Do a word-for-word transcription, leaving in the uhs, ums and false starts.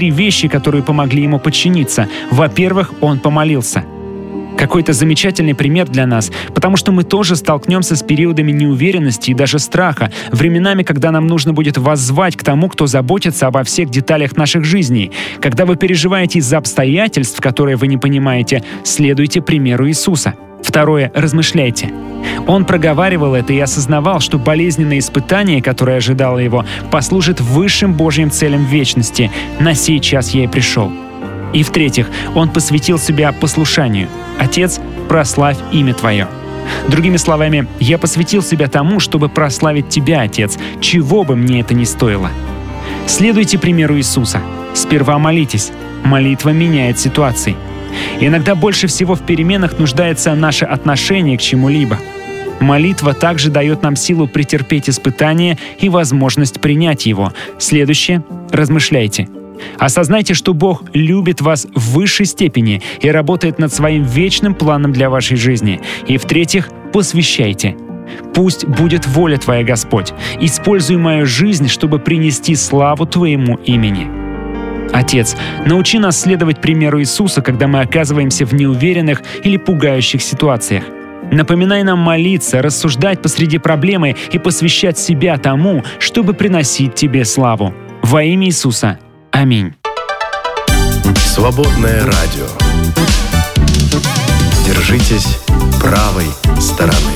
три вещи, которые помогли ему подчиниться. Во-первых, он помолился. Какой-то замечательный пример для нас, потому что мы тоже столкнемся с периодами неуверенности и даже страха, временами, когда нам нужно будет воззвать к тому, кто заботится обо всех деталях наших жизней. Когда вы переживаете из-за обстоятельств, которые вы не понимаете, следуйте примеру Иисуса. Второе. Размышляйте. Он проговаривал это и осознавал, что болезненное испытание, которое ожидало его, послужит высшим Божьим целям в вечности. На сей час я и пришел. И в-третьих, он посвятил себя послушанию. «Отец, прославь имя Твое». Другими словами, я посвятил себя тому, чтобы прославить Тебя, Отец, чего бы мне это ни стоило. Следуйте примеру Иисуса. Сперва молитесь. Молитва меняет ситуации. Иногда больше всего в переменах нуждается наше отношение к чему-либо. Молитва также дает нам силу претерпеть испытание и возможность принять его. Следующее – размышляйте. Осознайте, что Бог любит вас в высшей степени и работает над своим вечным планом для вашей жизни. И в-третьих, посвящайте. Пусть будет воля Твоя, Господь. Используй мою жизнь, чтобы принести славу Твоему имени. Отец, научи нас следовать примеру Иисуса, когда мы оказываемся в неуверенных или пугающих ситуациях. Напоминай нам молиться, рассуждать посреди проблемы и посвящать себя тому, чтобы приносить Тебе славу. Во имя Иисуса. Аминь. Свободное радио. Держитесь правой стороны.